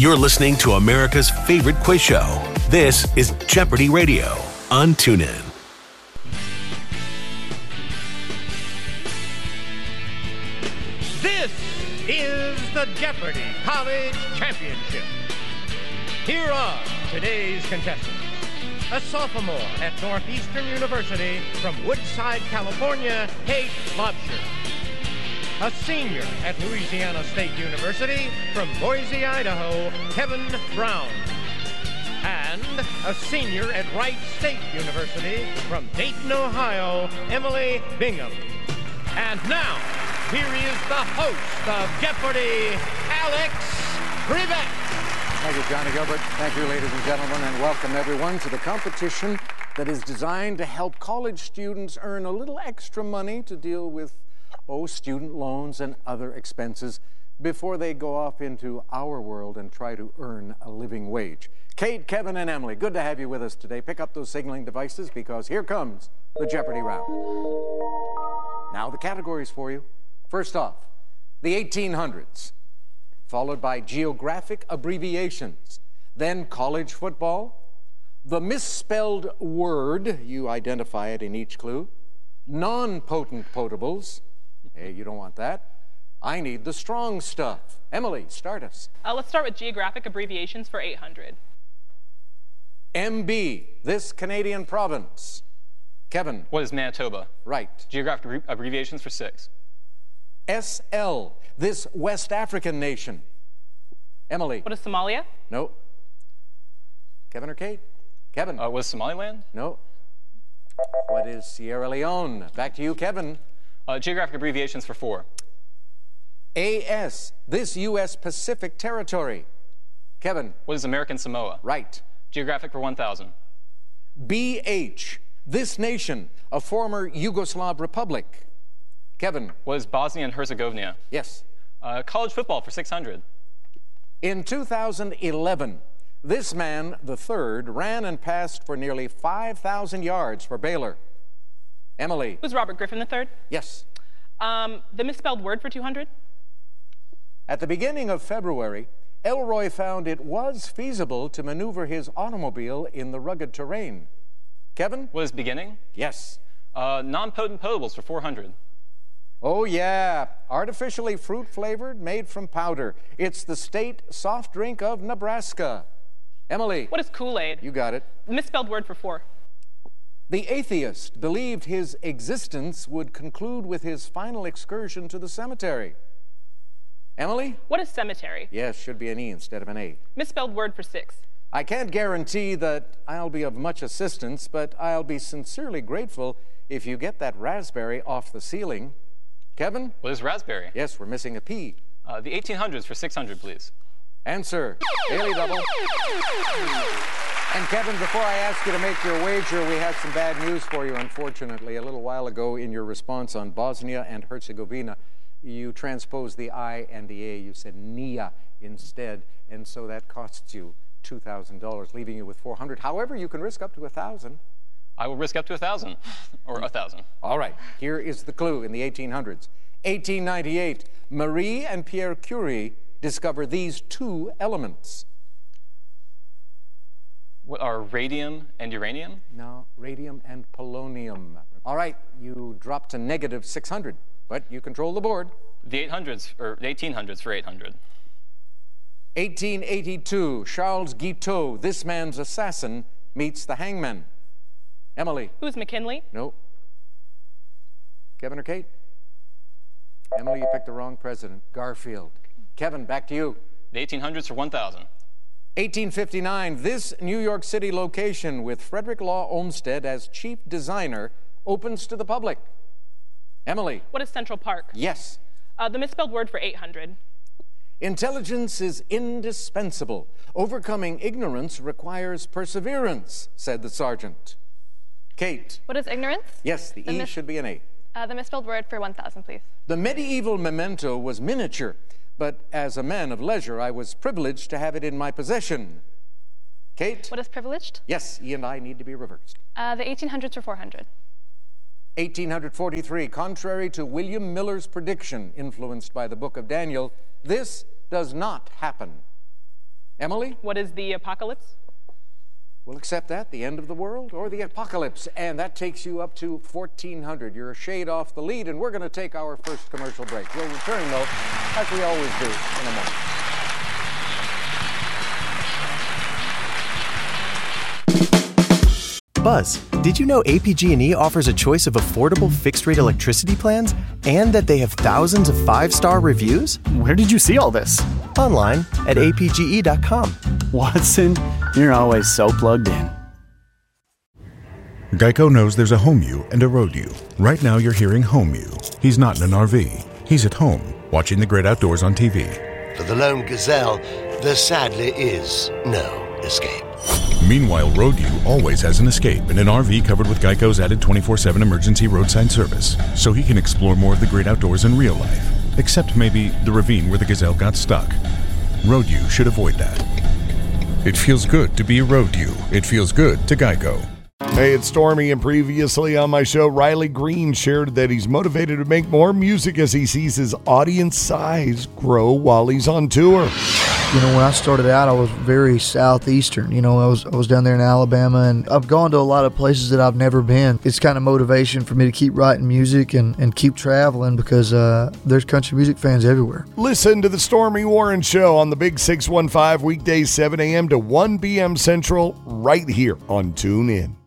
You're listening to America's favorite quiz show. This is Jeopardy Radio on TuneIn. This is the Jeopardy College Championship. Here are today's contestants. A sophomore at Northeastern University from Woodside, California, Kate Lobsher. A senior at Louisiana State University from Boise, Idaho, Kevin Brown. And a senior at Wright State University from Dayton, Ohio, Emily Bingham. And now, here is the host of Jeopardy, Alex Trebek. Thank you, Johnny Gilbert. Thank you, ladies and gentlemen, and welcome everyone to the competition that is designed to help college students earn a little extra money to deal with, student loans and other expenses before they go off into our world and try to earn a living wage. Kate, Kevin, and Emily, good to have you with us today. Pick up those signaling devices because here comes the Jeopardy round. Now the categories for you. First off, the 1800s, followed by geographic abbreviations, then college football, the misspelled word, you identify it in each clue, non-potent potables, hey, you don't want that. I need the strong stuff. Emily, start us. Let's start with geographic abbreviations for 800. MB, this Canadian province. Kevin. What is Manitoba? Right. Geographic abbreviations for 6. SL, this West African nation. Emily. What is Somalia? No. Kevin or Kate? Kevin. Was Somaliland? No. What is Sierra Leone? Back to you, Kevin. Geographic abbreviations for 4. AS, this U.S. Pacific territory. Kevin. What is American Samoa? Right. Geographic for 1000. BH, this nation, a former Yugoslav republic. Kevin. What is Bosnia and Herzegovina? Yes. College football for 600. In 2011, this man, the third, ran and passed for nearly 5,000 yards for Baylor. Emily. Was Robert Griffin III? Yes. The misspelled word for 200? At the beginning of February, Elroy found it was feasible to maneuver his automobile in the rugged terrain. Kevin? What is beginning? Yes. Non-potent potables for 400. Oh, yeah. Artificially fruit-flavored, made from powder. It's the state soft drink of Nebraska. Emily. What is Kool-Aid? You got it. The misspelled word for 4. The atheist believed his existence would conclude with his final excursion to the cemetery. Emily? What is cemetery? Yes, should be an E instead of an A. Misspelled word for 6. I can't guarantee that I'll be of much assistance, but I'll be sincerely grateful if you get that raspberry off the ceiling. Kevin? What is raspberry? Yes, we're missing a P. The 1800s for 600, please. Answer. Daily double. And Kevin, before I ask you to make your wager, we have some bad news for you, unfortunately. A little while ago in your response on Bosnia and Herzegovina, you transposed the I and the A. You said Nia instead, and so that costs you $2,000, leaving you with 400. However, you can risk up to 1,000. I will risk up to 1,000, or 1,000. All right, here is the clue in the 1800s. 1898, Marie and Pierre Curie discover these two elements. What are radium and uranium? No, radium and polonium. All right, you dropped to negative 600, but you control the board. The 800s, or the 1800s for 800. 1882, Charles Guiteau, this man's assassin, meets the hangman. Emily. Who is McKinley? No. Kevin or Kate? Emily, you picked the wrong president. Garfield. Kevin, back to you. The 1800s for 1,000. 1859, this New York City location with Frederick Law Olmsted as chief designer opens to the public. Emily. What is Central Park? Yes. The misspelled word for 800. Intelligence is indispensable. Overcoming ignorance requires perseverance, said the sergeant. Kate. What is ignorance? Yes, the E should be an A. The misspelled word for 1,000, please. The medieval memento was miniature, but as a man of leisure, I was privileged to have it in my possession. Kate? What is privileged? Yes, E and I need to be reversed. The 1800s or 400. 1843, contrary to William Miller's prediction, influenced by the book of Daniel, this does not happen. Emily? What is the apocalypse? We'll accept that, the end of the world or the apocalypse. And that takes you up to 1,400. You're a shade off the lead, and we're going to take our first commercial break. We'll return, though, like we always do, in a moment. Buzz, did you know APG&E offers a choice of affordable fixed-rate electricity plans and that they have thousands of 5-star reviews? Where did you see all this? Online at apge.com. Watson, you're always so plugged in. Geico knows there's a home you and a road you. Right now you're hearing home you. He's not in an RV. He's at home, watching the great outdoors on TV. For the lone gazelle, there sadly is no escape. Meanwhile, Road U always has an escape in an RV covered with Geico's added 24/7 emergency roadside service, so he can explore more of the great outdoors in real life, except maybe the ravine where the gazelle got stuck. Road U should avoid that. It feels good to be a Road U. It feels good to Geico. Hey, it's Stormy, and previously on my show, Riley Green shared that he's motivated to make more music as he sees his audience size grow while he's on tour. You know, when I started out, I was very southeastern. You know, I was down there in Alabama, and I've gone to a lot of places that I've never been. It's kind of motivation for me to keep writing music and keep traveling because there's country music fans everywhere. Listen to the Stormy Warren Show on the Big 615 weekdays 7 a.m. to 1 p.m. Central right here on TuneIn.